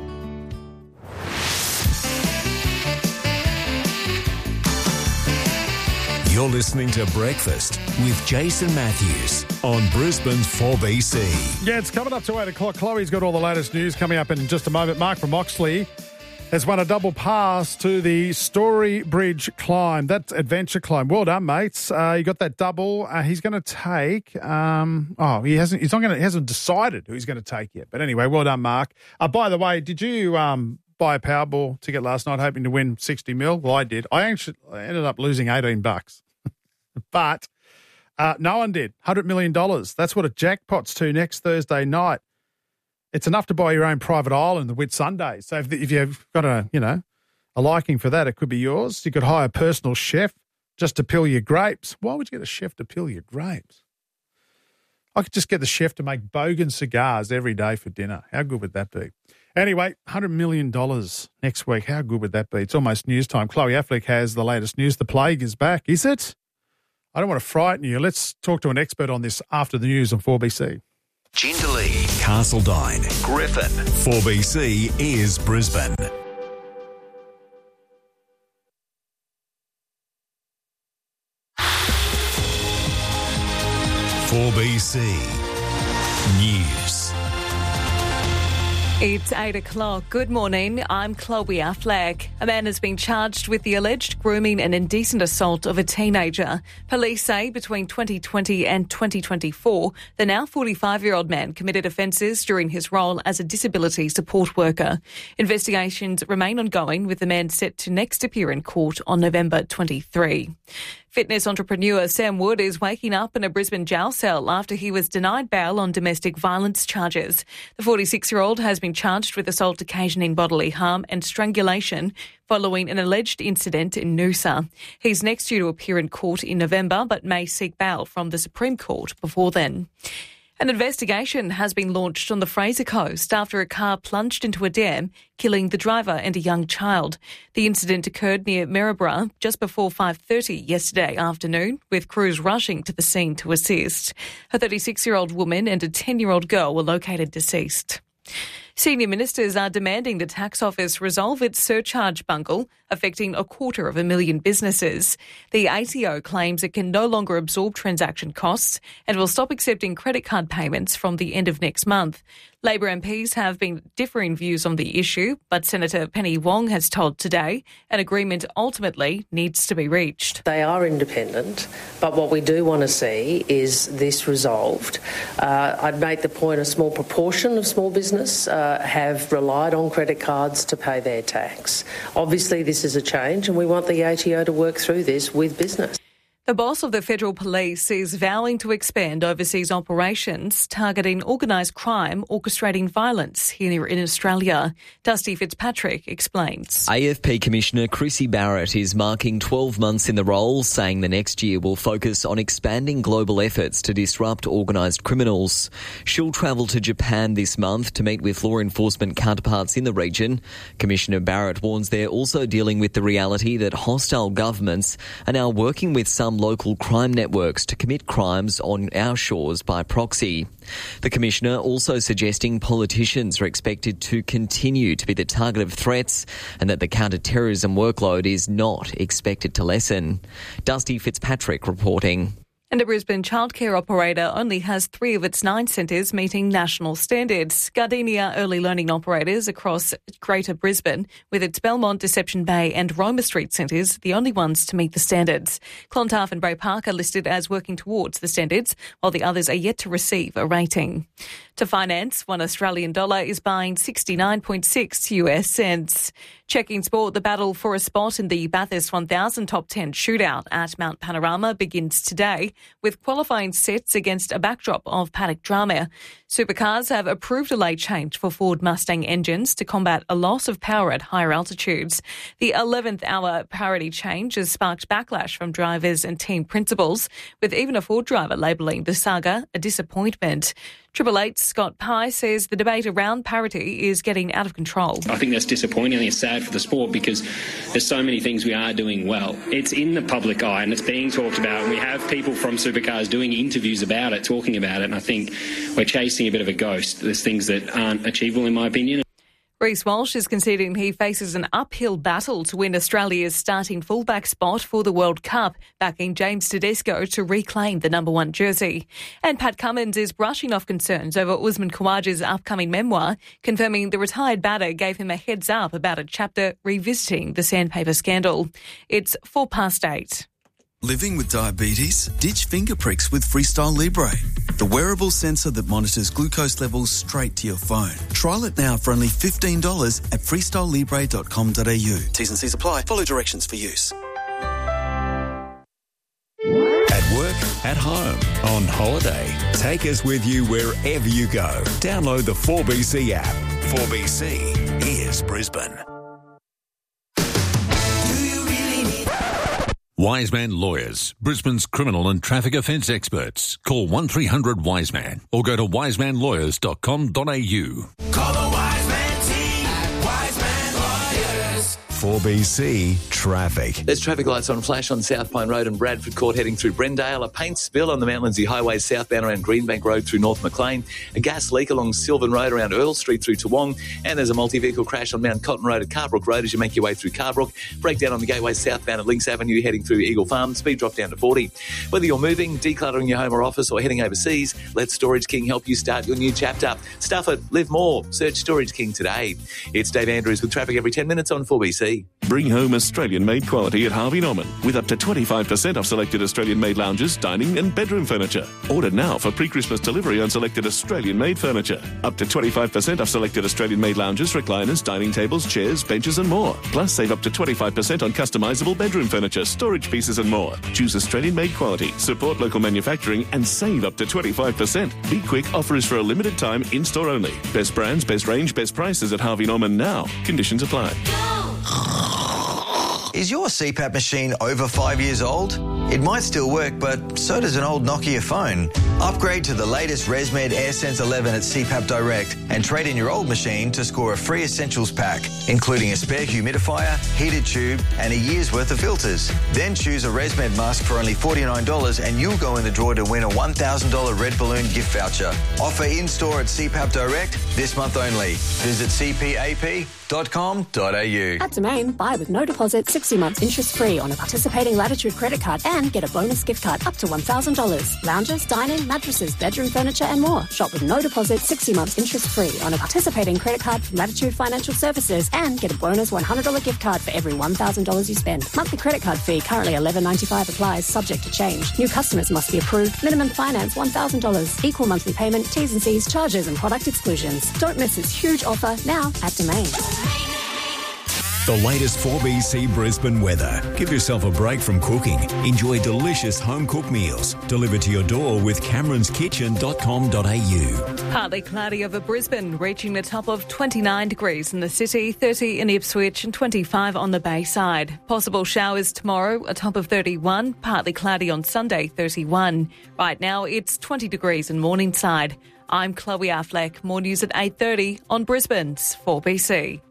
You're listening to Breakfast with Jason Matthews on Brisbane's 4BC. Yeah, it's coming up to 8 o'clock. Chloe's got all the latest news coming up in just a moment. Mark from Oxley has won a double pass to the Story Bridge climb. That adventure climb. Well done, mates. You got that double. He's going to take. He hasn't decided who he's going to take yet. But anyway, well done, Mark. By the way, did you buy a Powerball ticket last night hoping to win 60 mil? Well, I did. I ended up losing $18. But no one did. $100 million. That's what a jackpot's to next Thursday night. It's enough to buy your own private island the Whitsunday. So if you've got a liking for that, it could be yours. You could hire a personal chef just to peel your grapes. Why would you get a chef to peel your grapes? I could just get the chef to make Bogan cigars every day for dinner. How good would that be? Anyway, $100 million next week. How good would that be? It's almost news time. Chloe Affleck has the latest news. The plague is back. Is it? I don't want to frighten you. Let's talk to an expert on this after the news on 4BC. Jindalee, Castledine, Griffin. 4BC is Brisbane. News. It's 8 o'clock. Good morning. I'm Chloe Affleck. A man has been charged with the alleged grooming and indecent assault of a teenager. Police say between 2020 and 2024, the now 45-year-old man committed offences during his role as a disability support worker. Investigations remain ongoing, with the man set to next appear in court on November 23. Fitness entrepreneur Sam Wood is waking up in a Brisbane jail cell after he was denied bail on domestic violence charges. The 46-year-old has been charged with assault occasioning bodily harm and strangulation following an alleged incident in Noosa. He's next due to appear in court in November but may seek bail from the Supreme Court before then. An investigation has been launched on the Fraser Coast after a car plunged into a dam, killing the driver and a young child. The incident occurred near Maryborough just before 5:30 yesterday afternoon, with crews rushing to the scene to assist. A 36-year-old woman and a 10-year-old girl were located deceased. Senior ministers are demanding the tax office resolve its surcharge bungle, affecting 250,000 businesses. The ATO claims it can no longer absorb transaction costs and will stop accepting credit card payments from the end of next month. Labor MPs have been differing views on the issue, but Senator Penny Wong has told Today an agreement ultimately needs to be reached. They are independent, but what we do want to see is this resolved. I'd make the point a small proportion of small business have relied on credit cards to pay their tax. Obviously, this is a change, and we want the ATO to work through this with business. The boss of the Federal Police is vowing to expand overseas operations targeting organised crime, orchestrating violence here in Australia. Dusty Fitzpatrick explains. AFP Commissioner Chrissy Barrett is marking 12 months in the role, saying the next year will focus on expanding global efforts to disrupt organised criminals. She'll travel to Japan this month to meet with law enforcement counterparts in the region. Commissioner Barrett warns they're also dealing with the reality that hostile governments are now working with some local crime networks to commit crimes on our shores by proxy. The Commissioner also suggesting politicians are expected to continue to be the target of threats and that the counter-terrorism workload is not expected to lessen. Dusty Fitzpatrick reporting. And a Brisbane childcare operator only has 3 of its 9 centres meeting national standards. Gardenia Early Learning operators across Greater Brisbane, with its Belmont, Deception Bay and Roma Street centres, the only ones to meet the standards. Clontarf and Bray Park are listed as working towards the standards, while the others are yet to receive a rating. To finance, $1 Australian is buying 69.6 US cents. Checking sport, the battle for a spot in the Bathurst 1000 Top 10 shootout at Mount Panorama begins today, with qualifying sets against a backdrop of paddock drama. Supercars have approved a late change for Ford Mustang engines to combat a loss of power at higher altitudes. The 11th hour parity change has sparked backlash from drivers and team principals, with even a Ford driver labelling the saga a disappointment. Triple Eight's Scott Pye says the debate around parity is getting out of control. I think that's disappointing. It's sad for the sport because there's so many things we are doing well. It's in the public eye and it's being talked about. We have people from Supercars doing interviews about it, talking about it, and I think we're chasing a bit of a ghost. There's things that aren't achievable in my opinion. Reece Walsh is conceding he faces an uphill battle to win Australia's starting fullback spot for the World Cup, backing James Tedesco to reclaim the number 1 jersey. And Pat Cummins is brushing off concerns over Usman Khawaja's upcoming memoir, confirming the retired batter gave him a heads up about a chapter revisiting the sandpaper scandal. It's 8:04. Living with diabetes? Ditch finger pricks with Freestyle Libre, the wearable sensor that monitors glucose levels straight to your phone. Trial it now for only $15 at freestylelibre.com.au. T's and C's apply. Follow directions for use. At work, at home, on holiday. Take us with you wherever you go. Download the 4BC app. 4BC, here's Brisbane. Wiseman Lawyers, Brisbane's criminal and traffic offence experts. Call 1300 Wiseman or go to wisemanlawyers.com.au. Call the Wiseman team at Wiseman Lawyers. 4BC Traffic. There's traffic lights on flash on South Pine Road and Bradford Court heading through Brendale, a paint spill on the Mount Lindsay Highway southbound around Greenbank Road through North Maclean, a gas leak along Sylvan Road around Earl Street through Toowong, and there's a multi-vehicle crash on Mount Cotton Road at Carbrook Road as you make your way through Carbrook. Breakdown on the Gateway southbound at Links Avenue heading through Eagle Farm, speed drop down to 40. Whether you're moving, decluttering your home or office or heading overseas, let Storage King help you start your new chapter. Stuff it, live more. Search Storage King today. It's Dave Andrews with traffic every 10 minutes on 4BC. Bring home Australian-made quality at Harvey Norman with up to 25% off selected Australian-made lounges, dining and bedroom furniture. Order now for pre-Christmas delivery on selected Australian-made furniture. Up to 25% off selected Australian-made lounges, recliners, dining tables, chairs, benches and more. Plus, save up to 25% on customisable bedroom furniture, storage pieces and more. Choose Australian-made quality, support local manufacturing and save up to 25%. Be quick, offer is for a limited time, in-store only. Best brands, best range, best prices at Harvey Norman now. Conditions apply. Is your CPAP machine over 5 years old? It might still work, but so does an old Nokia phone. Upgrade to the latest ResMed AirSense 11 at CPAP Direct and trade in your old machine to score a free essentials pack, including a spare humidifier, heated tube and a year's worth of filters. Then choose a ResMed mask for only $49 and you'll go in the draw to win a $1,000 Red Balloon gift voucher. Offer in-store at CPAP Direct this month only. Visit cpap.com.au. At Domain, buy with no deposit, 60 months interest-free on a participating Latitude credit card and get a bonus gift card up to $1,000. Lounges, dining, mattresses, bedroom furniture and more. Shop with no deposit, 60 months interest-free on a participating credit card from Latitude Financial Services and get a bonus $100 gift card for every $1,000 you spend. Monthly credit card fee currently $11.95 applies, subject to change. New customers must be approved. Minimum finance $1,000. Equal monthly payment, T's and C's, charges and product exclusions. Don't miss this huge offer now at Domain. The latest 4BC Brisbane weather. Give yourself a break from cooking. Enjoy delicious home-cooked meals delivered to your door with cameronskitchen.com.au. Partly cloudy over Brisbane, reaching the top of 29 degrees in the city, 30 in Ipswich and 25 on the Bayside. Possible showers tomorrow, a top of 31, partly cloudy on Sunday, 31. Right now, it's 20 degrees in Morningside. I'm Chloe Affleck. More news at 8:30 on Brisbane's 4BC.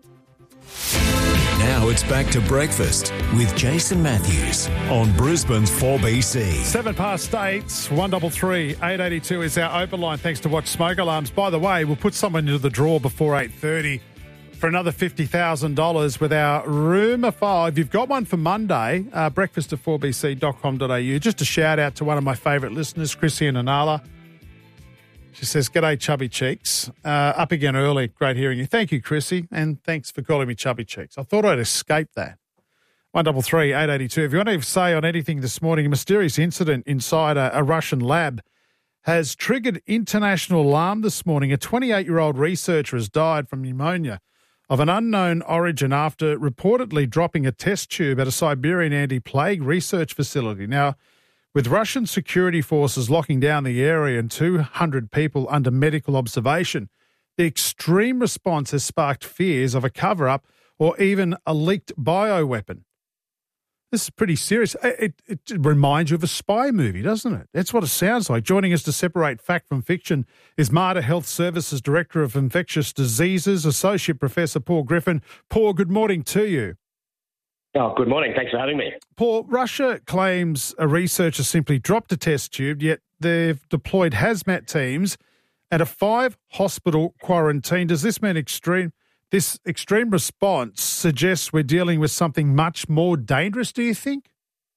Now it's back to breakfast with Jason Matthews on Brisbane's 4BC. 8, 133 882 is our open line. Thanks to Watch Smoke Alarms. By the way, we'll put someone into the draw before 8:30 for another $50,000 with our Room of 5. You've got one for Monday, breakfast at 4bc.com.au. Just a shout out to one of my favourite listeners, Chrissy and Anala. She says, "G'day, Chubby Cheeks. Up again early. Great hearing you." Thank you, Chrissy, and thanks for calling me Chubby Cheeks. I thought I'd escape that. 133 882. If you want to say on anything this morning, a mysterious incident inside a Russian lab has triggered international alarm this morning. A 28-year-old researcher has died from pneumonia of an unknown origin after reportedly dropping a test tube at a Siberian anti-plague research facility. Now, with Russian security forces locking down the area and 200 people under medical observation, the extreme response has sparked fears of a cover-up or even a leaked bioweapon. This is pretty serious. It reminds you of a spy movie, doesn't it? That's what it sounds like. Joining us to separate fact from fiction is Mater Health Services Director of Infectious Diseases, Associate Professor Paul Griffin. Paul, good morning to you. Oh, good morning. Thanks for having me. Paul, Russia claims a researcher simply dropped a test tube, yet they've deployed hazmat teams at a 5-hospital quarantine. Does this mean this extreme response suggests we're dealing with something much more dangerous, do you think?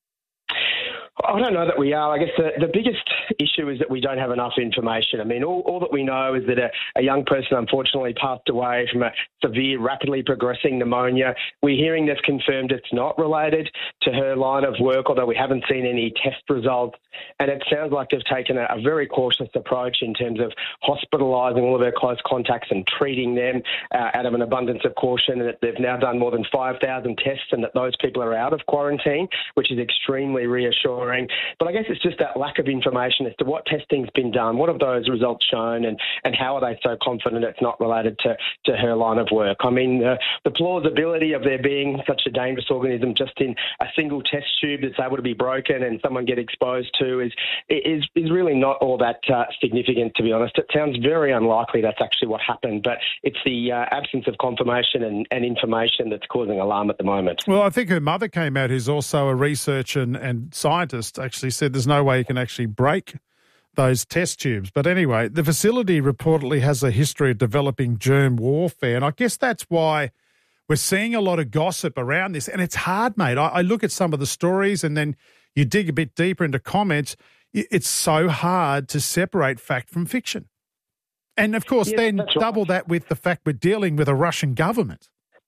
I don't know that we are. I guess the biggest issue is that we don't have enough information. I mean, all that we know is that a young person unfortunately passed away from a severe, rapidly progressing pneumonia. We're hearing this confirmed it's not related to her line of work, although we haven't seen any test results. And it sounds like they've taken a very cautious approach in terms of hospitalising all of their close contacts and treating them out of an abundance of caution, and that they've now done more than 5,000 tests and that those people are out of quarantine, which is extremely reassuring. But I guess it's just that lack of information as to what testing's been done, what have those results shown, and how are they so confident it's not related to her line of work. I mean, the plausibility of there being such a dangerous organism just in a single test tube that's able to be broken and someone get exposed to is really not all that significant, to be honest. It sounds very unlikely that's actually what happened, but it's the absence of confirmation and information that's causing alarm at the moment. Well, I think her mother came out, who's also a researcher and scientist, actually said there's no way you can actually break those test tubes. But anyway, the facility reportedly has a history of developing germ warfare, and I guess that's why we're seeing a lot of gossip around this. And it's hard, mate. I look at some of the stories and then you dig a bit deeper into comments. It's so hard to separate fact from fiction. And, of course, then double that with the fact we're dealing with a Russian government.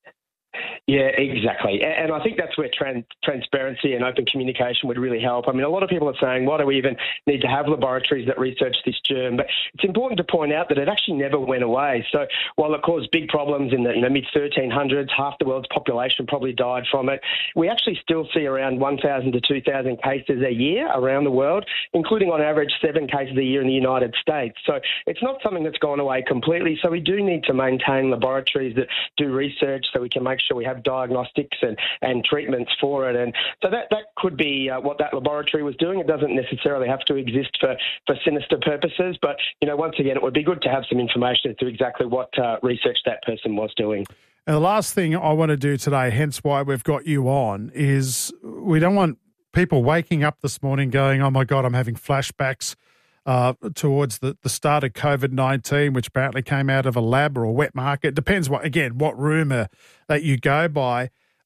Yeah, exactly. And I think that's where transparency and open communication would really help. I mean, a lot of people are saying, why do we even need to have laboratories that research this germ? But it's important to point out that it actually never went away. So while it caused big problems in the mid-1300s, half the world's population probably died from it, we actually still see around 1,000 to 2,000 cases a year around the world, including on average 7 cases a year in the United States. So it's not something that's gone away completely. So we do need to maintain laboratories that do research so we can make sure we have diagnostics and treatments for it. And so that could be what that laboratory was doing. It doesn't necessarily have to exist for sinister purposes. But, once again, it would be good to have some information as to exactly what research that person was doing. And the last thing I want to do today, hence why we've got you on, is we don't want people waking up this morning going, oh, my God, I'm having flashbacks towards the start of COVID-19, which apparently came out of a lab or a wet market. Depends what rumour that you go by.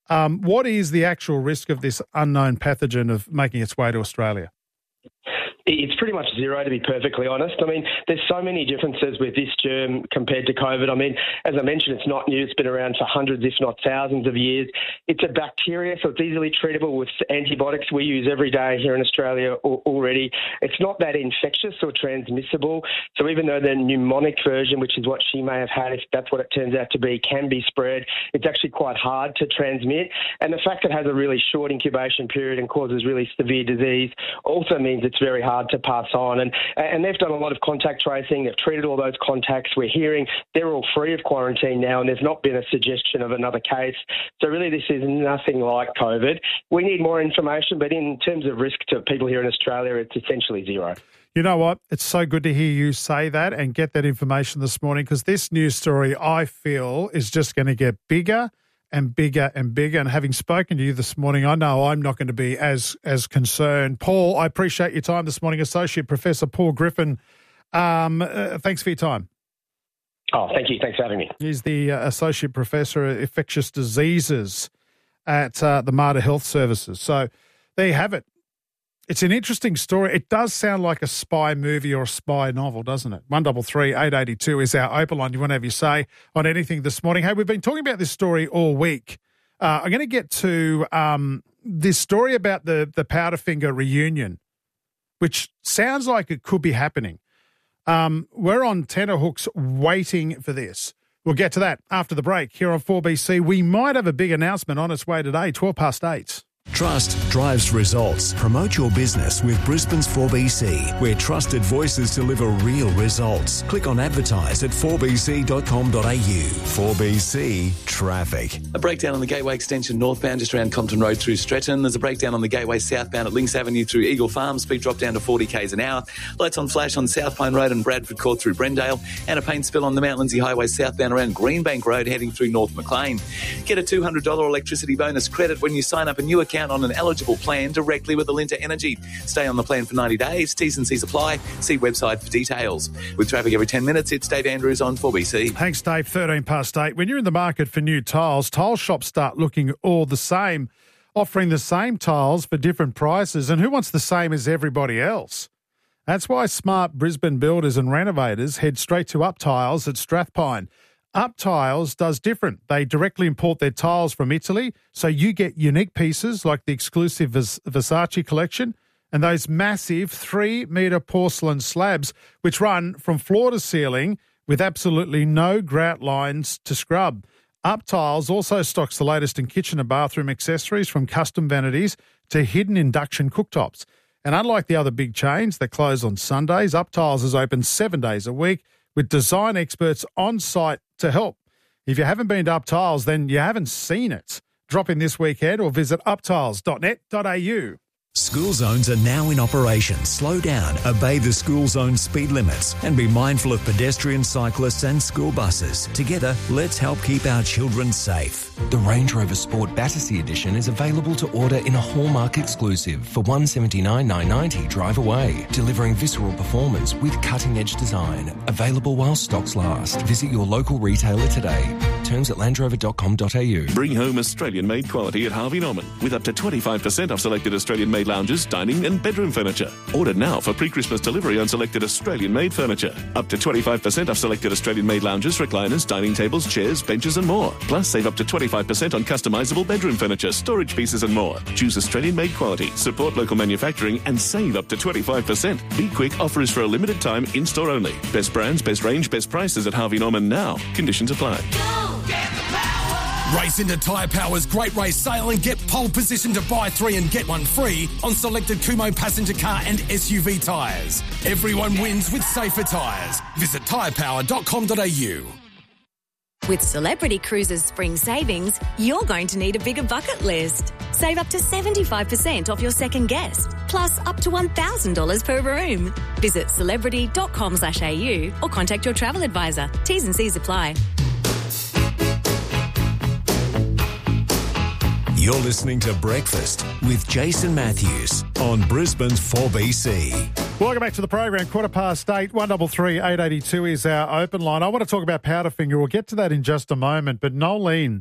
What is the actual risk of this unknown pathogen of making its way to Australia? It's pretty much zero, to be perfectly honest. I mean, there's so many differences with this germ compared to COVID. I mean, as I mentioned, it's not new. It's been around for hundreds, if not thousands of years. It's a bacteria, so it's easily treatable with antibiotics we use every day here in Australia already. It's not that infectious or transmissible. So even though the pneumonic version, which is what she may have had, if that's what it turns out to be, can be spread, it's actually quite hard to transmit. And the fact that it has a really short incubation period and causes really severe disease also means it's very hard to pass on. And they've done a lot of contact tracing. They've treated all those contacts. We're hearing they're all free of quarantine now, and there's not been a suggestion of another case. So really this is nothing like COVID. We need more information, but in terms of risk to people here in Australia, it's essentially zero. You know what? It's so good to hear you say that and get that information this morning, because this news story, I feel, is just going to get bigger and bigger and bigger. And having spoken to you this morning, I know I'm not going to be as concerned. Paul, I appreciate your time this morning. Associate Professor Paul Griffin, thanks for your time. Oh, thank you. Thanks for having me. He's the Associate Professor of Infectious Diseases at the Mater Health Services. So there you have it. It's an interesting story. It does sound like a spy movie or a spy novel, doesn't it? 133 882 is our open line. Do you want to have your say on anything this morning? Hey, we've been talking about this story all week. I'm going to get to this story about the Powderfinger reunion, which sounds like it could be happening. We're on tenterhooks waiting for this. We'll get to that after the break here on 4BC. We might have a big announcement on its way today, 8:12. Trust drives results. Promote your business with Brisbane's 4BC, where trusted voices deliver real results. Click on advertise at 4bc.com.au. 4BC Traffic. A breakdown on the Gateway Extension northbound just around Compton Road through Stretton. There's a breakdown on the Gateway southbound at Lynx Avenue through Eagle Farm. Speed drop down to 40 k's an hour. Lights on flash on South Pine Road and Bradford Court through Brendale. And a paint spill on the Mount Lindsay Highway southbound around Greenbank Road heading through North Maclean. Get a $200 electricity bonus credit when you sign up a new account on an eligible plan directly with Alinta Energy. Stay on the plan for 90 days. T's and C's apply. See website for details. With traffic every 10 minutes, it's Dave Andrews on 4BC. Thanks, Dave. 8:13. When you're in the market for new tiles, tile shops start looking all the same, offering the same tiles for different prices. And who wants the same as everybody else? That's why smart Brisbane builders and renovators head straight to Up Tiles at Strathpine. Up Tiles does different. They directly import their tiles from Italy, so you get unique pieces like the exclusive Versace collection and those massive 3-metre porcelain slabs which run from floor to ceiling with absolutely no grout lines to scrub. Up Tiles also stocks the latest in kitchen and bathroom accessories, from custom vanities to hidden induction cooktops. And unlike the other big chains that close on Sundays, Up Tiles is open 7 days a week with design experts on site to help. If you haven't been to Up Tiles, then you haven't seen it. Drop in this weekend or visit uptiles.net.au. School zones are now in operation. Slow down, obey the school zone speed limits, and be mindful of pedestrians, cyclists and school buses. Together, let's help keep our children safe. The Range Rover Sport Battersea Edition is available to order in a Hallmark exclusive for $179,990 drive away, delivering visceral performance with cutting-edge design. Available while stocks last. Visit your local retailer today. Terms at landrover.com.au. Bring home Australian-made quality at Harvey Norman with up to 25% off selected Australian-made lounges, dining and bedroom furniture. Order now for pre-Christmas delivery on selected Australian-made furniture. Up to 25% off selected Australian-made lounges, recliners, dining tables, chairs, benches and more. Plus, save up to 25% on customisable bedroom furniture, storage pieces and more. Choose Australian-made quality, support local manufacturing and save up to 25%. Be quick, offer is for a limited time, in-store only. Best brands, best range, best prices at Harvey Norman now. Conditions apply. Race into Tyre Power's Great Race Sale and get pole position to buy 3 and get 1 free on selected Kumho passenger car and SUV tyres. Everyone wins with safer tyres. Visit tyrepower.com.au. With Celebrity Cruises Spring Savings, you're going to need a bigger bucket list. Save up to 75% off your second guest, plus up to $1,000 per room. Visit celebrity.com.au or contact your travel advisor. T's and C's apply. You're listening to Breakfast with Jason Matthews on Brisbane's 4BC. Welcome back to the program. 8:15, 133 882 is our open line. I want to talk about Powderfinger. We'll get to that in just a moment. But Nolene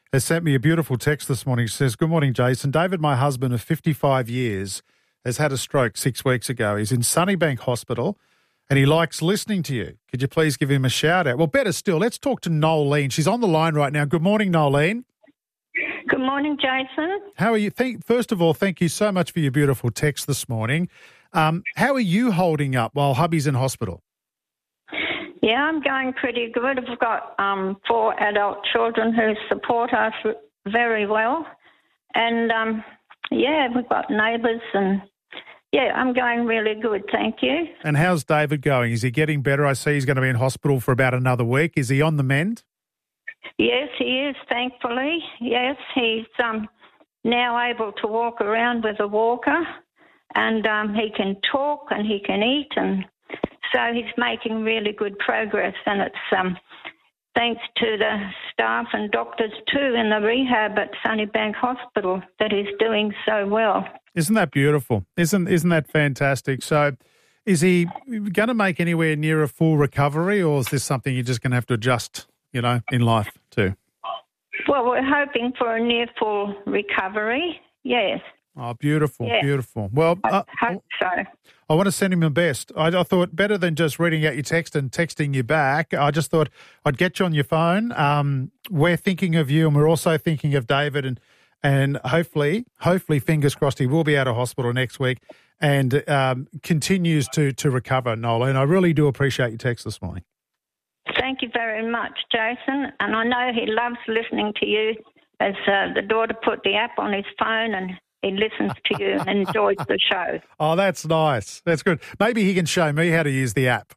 has sent me a beautiful text this morning. She says, "Good morning, Jason. David, my husband of 55 years, has had a stroke 6 weeks ago. He's in Sunnybank Hospital and he likes listening to you. Could you please give him a shout out?" Well, better still, let's talk to Nolene. She's on the line right now. Good morning, Nolene. Good morning, Jason. How are you? First of all, thank you so much for your beautiful text this morning. How are you holding up while hubby's in hospital? Yeah, I'm going pretty good. I've got 4 adult children who support us very well. And, we've got neighbours and, I'm going really good, thank you. And how's David going? Is he getting better? I see he's going to be in hospital for about another week. Is he on the mend? Yes, he is, thankfully. Yes, he's now able to walk around with a walker and he can talk and he can eat, and so he's making really good progress, and it's thanks to the staff and doctors too in the rehab at Sunnybank Hospital that he's doing so well. Isn't that beautiful? Isn't that fantastic? So is he going to make anywhere near a full recovery, or is this something you're just going to have to adjust, in life too? Well, we're hoping for a near full recovery, yes. Oh, beautiful, yeah. Beautiful. Well, I hope so. I want to send him the best. I thought better than just reading out your text and texting you back, I just thought I'd get you on your phone. We're thinking of you, and we're also thinking of David, and hopefully, fingers crossed, he will be out of hospital next week and continues to recover, Nola. And I really do appreciate your text this morning. Thank you very much, Jason. And I know he loves listening to you, as the daughter put the app on his phone and he listens to you and enjoys the show. Oh, that's nice. That's good. Maybe he can show me how to use the app.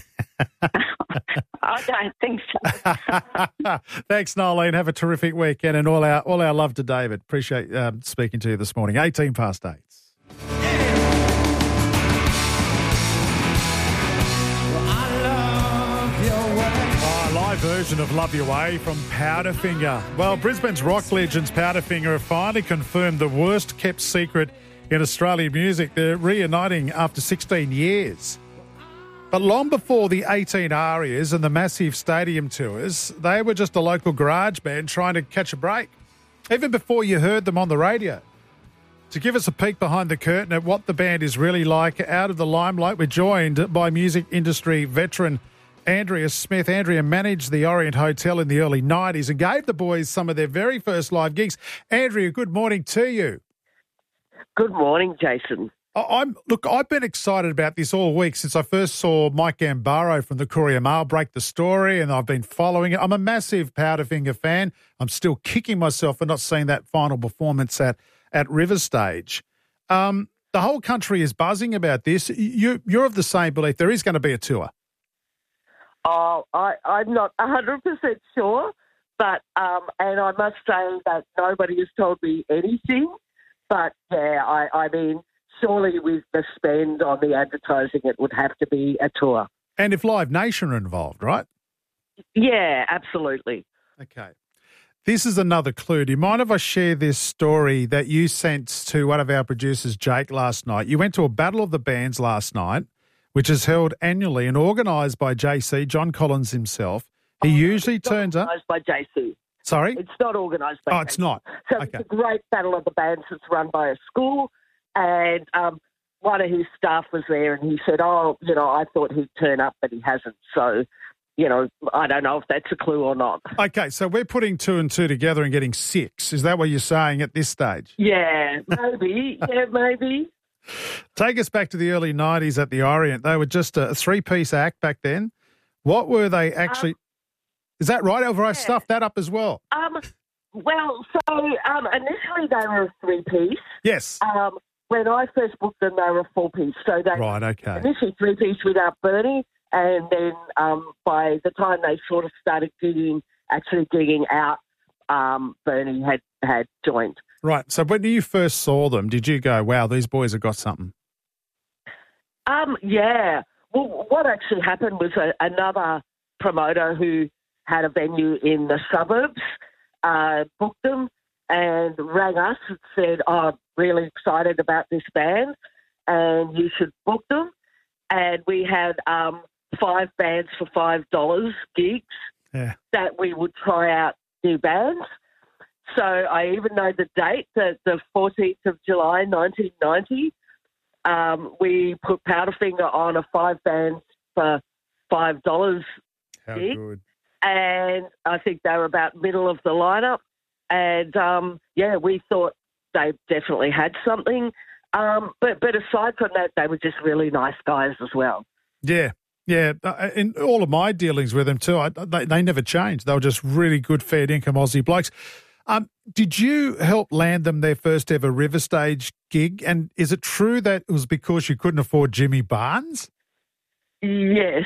I don't think so. Thanks, Nolene. Have a terrific weekend, and all our love to David. Appreciate speaking to you this morning. 18 past 8. Live version of Love Your Way from Powderfinger. Well, Brisbane's rock legends Powderfinger have finally confirmed the worst kept secret in Australian music. They're reuniting after 16 years. But long before the 18 Arias and the massive stadium tours, they were just a local garage band trying to catch a break, even before you heard them on the radio. To give us a peek behind the curtain at what the band is really like, out of the limelight, we're joined by music industry veteran Andrea Smith. Andrea managed the Orient Hotel in the early 90s and gave the boys some of their very first live gigs. Andrea, good morning to you. Good morning, Jason. I've been excited about this all week since I first saw Mike Gambaro from the Courier Mail break the story, and I've been following it. I'm a massive Powderfinger fan. I'm still kicking myself for not seeing that final performance at River Stage. The whole country is buzzing about this. You're of the same belief. There is going to be a tour. Oh, I'm not 100% sure, but and I must say that nobody has told me anything. But yeah, I mean, surely with the spend on the advertising, it would have to be a tour. And if Live Nation are involved, right? Yeah, absolutely. Okay. This is another clue. Do you mind if I share this story that you sent to one of our producers, Jake, last night? You went to a Battle of the Bands last night, which is held annually and organised by JC, John Collins himself. He usually turns up. Organised by JC. Sorry? It's not organised by JC. Oh, it's not. So okay. It's a great Battle of the Bands that's run by a school, and one of his staff was there, and he said, I thought he'd turn up, but he hasn't. So, I don't know if that's a clue or not. Okay, so we're putting 2 and 2 together and getting 6. Is that what you're saying at this stage? Yeah, maybe. Maybe. Take us back to the early 90s at the Orient. They were just a 3-piece act back then. What were they actually... is that right? Have I stuffed that up as well? Initially they were a 3-piece. Yes. When I first booked them, they were a 4-piece. So they right, okay. Initially 3-piece without Bernie, and then by the time they sort of started actually gigging out, Bernie had joined. Right. So when you first saw them, did you go, wow, these boys have got something? Yeah. Well, what actually happened was another promoter who had a venue in the suburbs booked them and rang us and said, I'm really excited about this band and you should book them. And we had 5 bands for $5 gigs that we would try out new bands. So I even know the date, the 14th of July, 1990. We put Powderfinger on a 5-band for $5 How gig. good. And I think they were about middle of the lineup. And, we thought they definitely had something. But aside from that, they were just really nice guys as well. Yeah. Yeah, in all of my dealings with them too, they never changed. They were just really good, fair income Aussie blokes. Did you help land them their first ever River Stage gig? And is it true that it was because you couldn't afford Jimmy Barnes? Yes.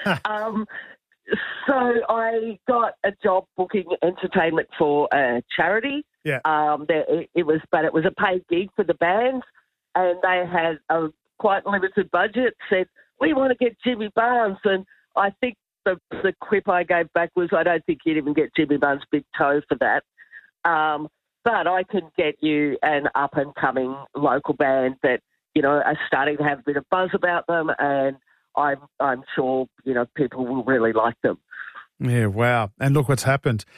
So I got a job booking entertainment for a charity. Yeah. It was a paid gig for the bands, and they had a quite limited budget. Said, we want to get Jimmy Barnes, and I think the quip I gave back was, I don't think you'd even get Jimmy Barnes' big toe for that. But I can get you an up-and-coming local band that, are starting to have a bit of buzz about them, and I'm sure, people will really like them. Yeah, wow. And look what's happened.